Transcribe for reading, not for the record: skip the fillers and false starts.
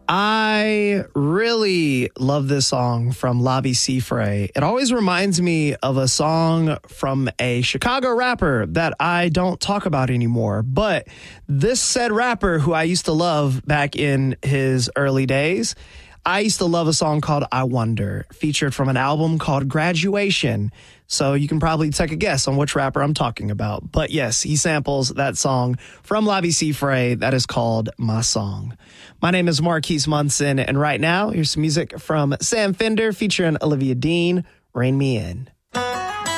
I really love this song from Labi Siffre. It always reminds me of a song from a Chicago rapper that I don't talk about anymore. But this said rapper, who I used to love back in his early days, I used to love a song called I Wonder, featured from an album called Graduation. So you can probably take a guess on which rapper I'm talking about. But yes, he samples that song from Labi Siffre that is called My Song. My name is Marquise Munson, and right now, here's some music from Sam Fender featuring Olivia Dean, Rain Me In.